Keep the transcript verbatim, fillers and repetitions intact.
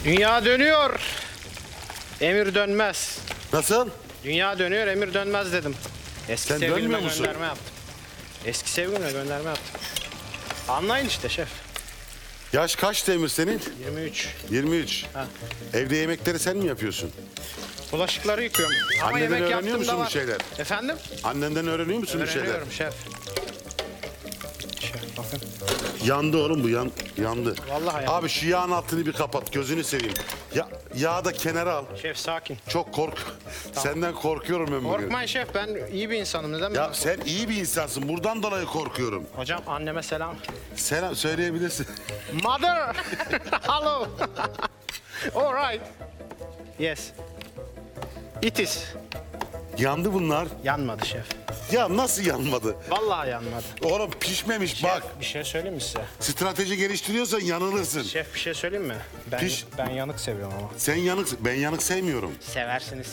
Dünya dönüyor. Emir dönmez. Nasıl? Dünya dönüyor, emir dönmez dedim. Eski Sen sevgilime dönmüyor musun? gönderme yaptım. Eski sevgilime gönderme yaptım. Anlayın işte şef. Yaş kaç Demir senin? yirmi üç. yirmi üç. Ha. Evde yemekleri sen mi yapıyorsun? Bulaşıkları yıkıyorum. Ama Anneden yemek öğreniyor yaptığım musun da bu var. şeyler? Efendim? Annenden öğreniyor musun bu şeyler? Öğreniyorum şef. Şef bakın. Yandı oğlum bu yan, yandı. Vallahi yandı. Abi şu yağın altını bir kapat gözünü seveyim. Ya, yağı da kenara al. Şef sakin. Çok kork. Senden korkuyorum ben bugün. Korkmayın şef, ben iyi bir insanım. Neden? Ya ben- sen iyi bir insansın. Buradan dolayı korkuyorum. Hocam anneme selam. Selam söyleyebilirsin. Mother! Hello! All right. Yes. It is. Yandı bunlar. Yanmadı şef. Ya nasıl yanmadı? Vallahi yanmadı. Oğlum pişmemiş bak. Şef, bir şey söyleyeyim mi size? Strateji geliştiriyorsan yanılırsın. Şef bir şey söyleyeyim mi? Ben, Piş. ben yanık seviyorum ama. Sen yanık, ben yanık sevmiyorum. Seversiniz